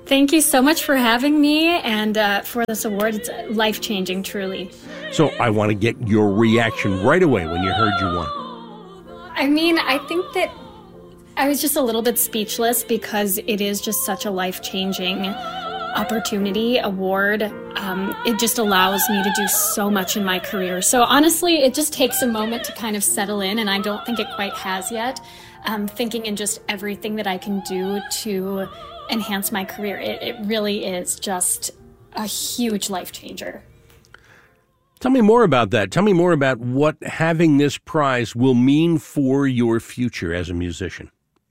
Thank you so much for having me and for this award. It's life-changing, truly. So I want to get your reaction right away when you heard you won. I mean, I think that I was just a little bit speechless because it is just such a life-changing opportunity, award. It just allows me to do so much in my career. So honestly, it just takes a moment to kind of settle in, and I don't think it quite has yet. Thinking in just everything that I can do to enhance my career. It really is just a huge life changer. Tell me more about that. Tell me more about what having this prize will mean for your future as a musician.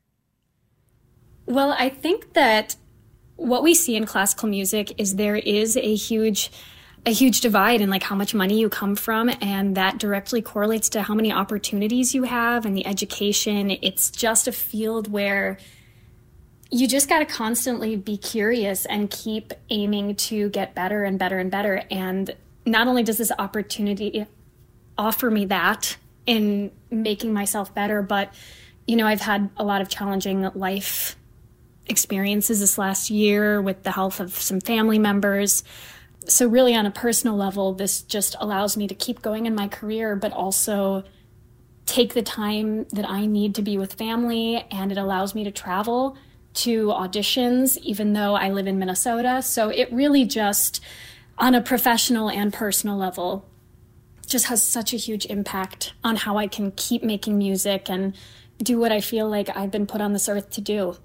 Well, I think that what we see in classical music is there is a huge divide in like how much money you come from, and that directly correlates to how many opportunities you have and the education. It's just a field where you just got to constantly be curious and keep aiming to get better and better and better. And not only does this opportunity offer me that in making myself better, but, you know, I've had a lot of challenging life experiences this last year with the health of some family members. So really on a personal level, this just allows me to keep going in my career, but also take the time that I need to be with family. And it allows me to travel to auditions, even though I live in Minnesota. So it really just, on a professional and personal level, just has such a huge impact on how I can keep making music and do what I feel like I've been put on this earth to do.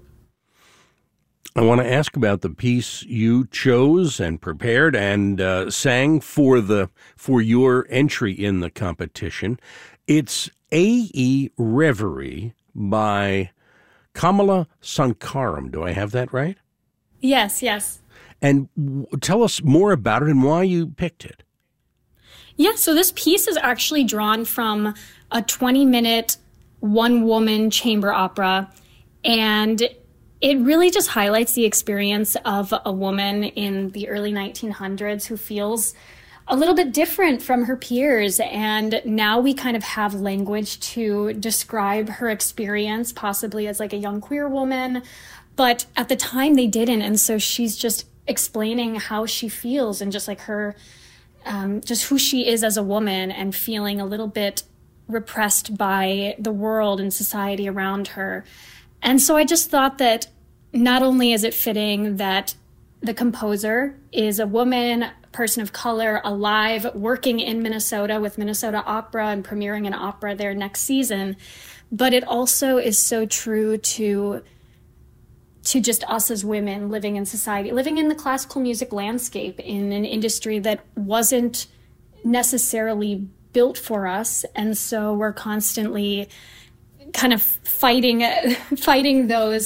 I want to ask about the piece you chose and prepared and sang for your entry in the competition. It's A.E. Reverie by Kamala Sankaram. Do I have that right? Yes, yes. And tell us more about it and why you picked it. Yeah, so this piece is actually drawn from a 20-minute one-woman chamber opera, and it really just highlights the experience of a woman in the early 1900s who feels a little bit different from her peers. And now we kind of have language to describe her experience, possibly as like a young queer woman. But at the time they didn't. And so she's just explaining how she feels and just like her, just who she is as a woman and feeling a little bit repressed by the world and society around her. And so I just thought that not only is it fitting that the composer is a woman, person of color, alive, working in Minnesota with Minnesota Opera and premiering an opera there next season, but it also is so true to just us as women living in society, living in the classical music landscape in an industry that wasn't necessarily built for us. And so we're constantly kind of fighting those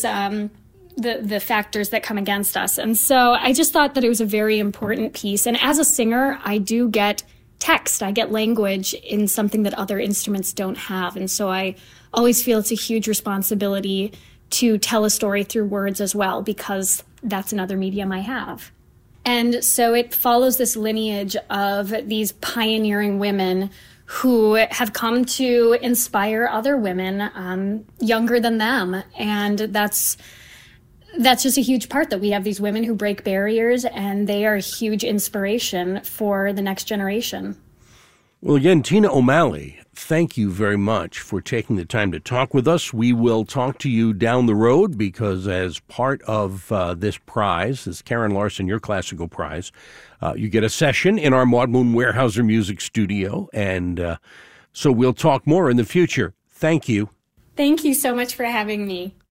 the factors that come against us. And so I just thought that it was a very important piece. And as a singer, I do get text, I get language in something that other instruments don't have. And so I always feel it's a huge responsibility to tell a story through words as well, because that's another medium I have. And so it follows this lineage of these pioneering women who have come to inspire other women younger than them. And that's just a huge part, that we have these women who break barriers, and they are a huge inspiration for the next generation. Well, again, Tina O'Malley, thank you very much for taking the time to talk with us. We will talk to you down the road because as part of this prize, this Karen Larson, your classical prize, you get a session in our Maud Moon Weyerhaeuser Music Studio. And so we'll talk more in the future. Thank you. Thank you so much for having me.